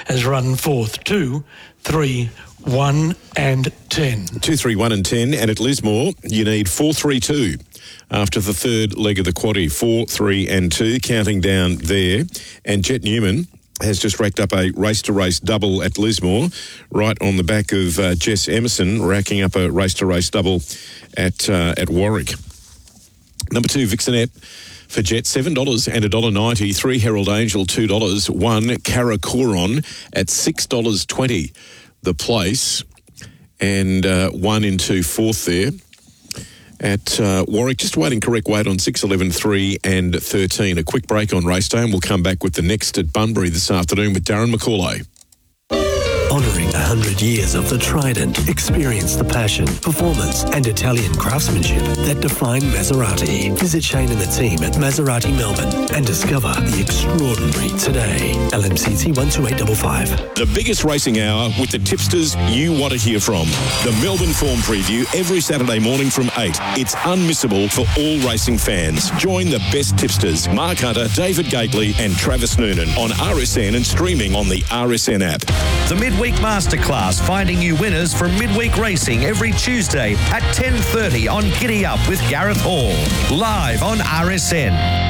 has run fourth. 2, 3, 1 and 10. 2, 3, 1 and 10. And at Lismore, you need 4, 3, 2 after the third leg of the quaddie. 4, 3 and 2, counting down there. And Jet Newman has just racked up a race-to-race double at Lismore, right on the back of Jess Emerson, racking up a race-to-race double at Warwick. Number 2, Vixenette for Jet, $7 and $1.90. 3, Herald Angel, $2. 1, Karakoram at $6.20 the place. And 1 into 4th there. At Warwick, just waiting correct weight on 6, 11, 3 and 13. A quick break on race day and we'll come back with the next at Bunbury this afternoon with Darren McCauley. Honouring 100 years of the Trident, experience the passion, performance and Italian craftsmanship that define Maserati. Visit Shane and the team at Maserati Melbourne and discover the extraordinary today. LMCT 12855. The biggest racing hour with the tipsters you want to hear from. The Melbourne Form Preview every Saturday morning from 8. It's unmissable for all racing fans. Join the best tipsters, Mark Hunter, David Gately and Travis Noonan on RSN and streaming on the RSN app. The Midweek Masterclass, finding you winners from midweek racing every Tuesday at 10:30 on Giddy Up with Gareth Hall. Live on RSN.